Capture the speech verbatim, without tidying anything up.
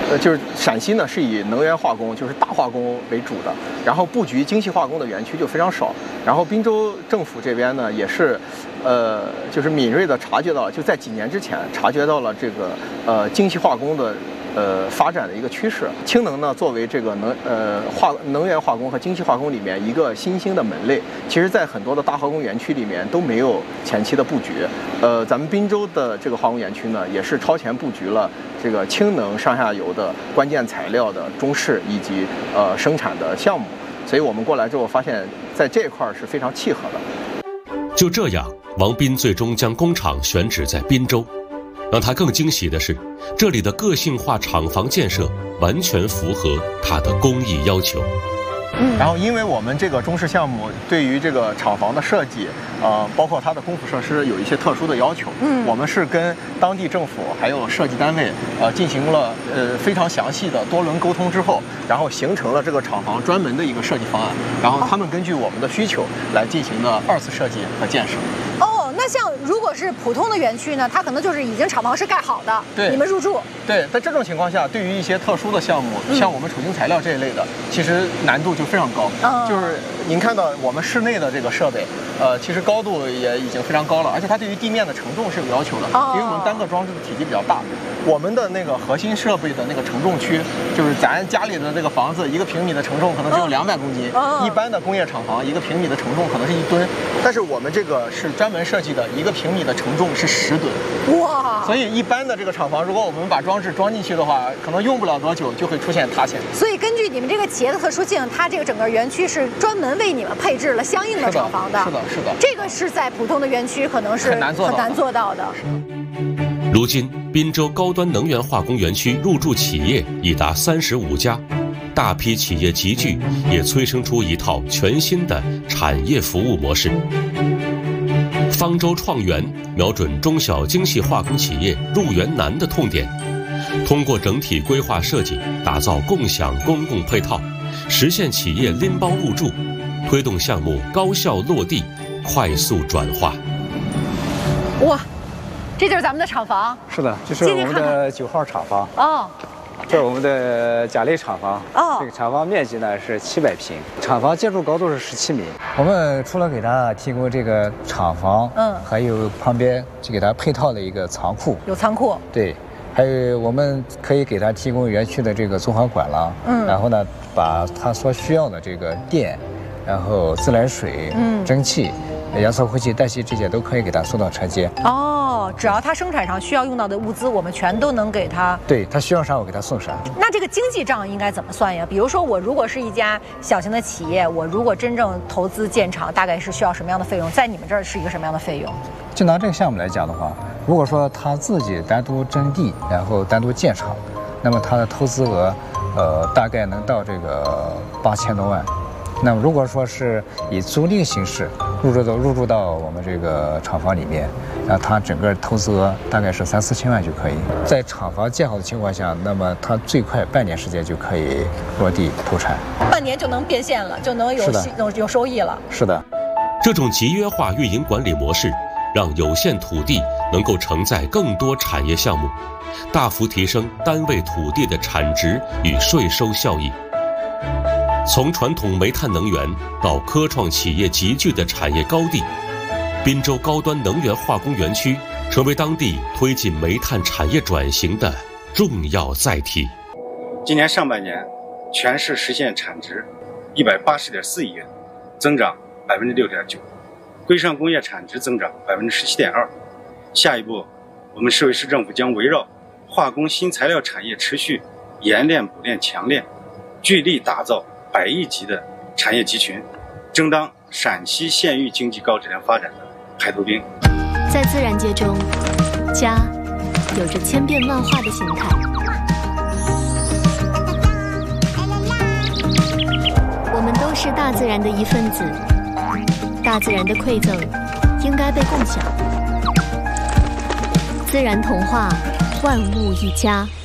呃，就是陕西呢是以能源化工，就是大化工为主的，然后布局精细化工的园区就非常少。然后滨州政府这边呢也是，呃，就是敏锐的察觉到，就在几年之前察觉到了这个呃精细化工的。呃，发展的一个趋势，氢能呢作为这个能呃化能源化工和精细化工里面一个新兴的门类，其实在很多的大化工园区里面都没有前期的布局。呃，咱们滨州的这个化工园区呢，也是超前布局了这个氢能上下游的关键材料的中试以及呃生产的项目，所以我们过来之后发现，在这一块是非常契合的。 就这样，王斌最终将工厂选址在滨州。让他更惊喜的是，这里的个性化厂房建设完全符合他的工艺要求。 嗯，然后因为我们这个中试项目对于这个厂房的设计，呃，包括它的供辅设施有一些特殊的要求。嗯，我们是跟当地政府还有设计单位，呃，进行了呃非常详细的多轮沟通之后，然后形成了这个厂房专门的一个设计方案。然后他们根据我们的需求来进行的二次设计和建设。 哦，那像如果是普通的园区呢，它可能就是已经厂房是盖好的， 对， 你们入住。 对，在这种情况下，对于一些特殊的项目，嗯、像我们储氢材料这一类的，其实难度就非常高。嗯、就是您看到我们室内的这个设备，呃，其实高度也已经非常高了，而且它对于地面的承重是有要求的，哦、因为我们单个装置的体积比较大。我们的那个核心设备的那个承重区，就是咱家里的这个房子，一个平米的承重可能只有两百公斤，哦、一般的工业厂房一个平米的承重可能是一吨，但是我们这个是专门设计的，一个平米的承重是十吨。哇！所以一般的这个厂房，如果我们把装置装进去的话，可能用不了多久就会出现塌陷。 所以根据你们这个企业的特殊性，它这个整个园区是专门为你们配置了相应的厂房的。 是的，是的。是的这个是在普通的园区可能是很难做到的。 很难做到的。 如今，滨州高端能源化工园区入驻企业已达三十五家，大批企业集聚，也催生出一套全新的产业服务模式。方舟创园瞄准中小精细化工企业入园难的痛点，通过整体规划设计，打造共享公共配套，实现企业拎包入驻，推动项目高效落地，快速转化。 哇！这就是咱们的厂房。 是的，这是我们的九号厂房。哦，这是我们的甲类厂房。哦，这个厂房面积呢是七百平，厂房建筑高度是十七米。我们除了给他提供这个厂房，嗯，还有旁边就给他配套的一个仓库。 有仓库。 对，还有我们可以给他提供园区的这个综合管廊。嗯，然后呢，把他所需要的这个电，然后自来水、嗯，蒸汽。压缩空气、氮气这些都可以给它送到车间。 哦，只要它生产上需要用到的物资，我们全都能给它。 对，它需要啥我给它送啥。 那这个经济账应该怎么算呀？比如说我如果是一家小型的企业，我如果真正投资建厂，大概是需要什么样的费用？在你们这儿是一个什么样的费用？ 就拿这个项目来讲的话，如果说他自己单独征地，然后单独建厂，那么他的投资额，呃，大概能到这个八千多万。那么如果说是以租赁形式入驻到入驻到我们这个厂房里面，那它整个投资额大概是三四千万就可以。在厂房建好的情况下，那么它最快半年时间就可以落地投产， 半年就能变现了，就能有有有收益了。 是的， 这种集约化运营管理模式，让有限土地能够承载更多产业项目，大幅提升单位土地的产值与税收效益。从传统煤炭能源到科创企业集聚的产业高地，滨州高端能源化工园区成为当地推进煤炭产业转型的重要载体。 今年上半年，全市实现产值一百八十点四亿元，增长百分之六点九，规上工业产值增长百分之十七点二。下一步，我们市委市政府将围绕化工新材料产业持续研炼补炼强炼，聚力打造百亿级的产业集群，争当陕西县域经济高质量发展的排头兵。 在自然界中，家有着千变万化的形态。我们都是大自然的一份子，大自然的馈赠应该被共享。自然童话，万物一家。